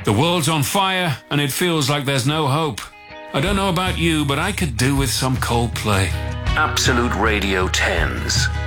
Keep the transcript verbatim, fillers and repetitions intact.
The world's on fire and it feels like there's no hope. I don't know about you, but I could do with some Coldplay. Absolute Radio tens.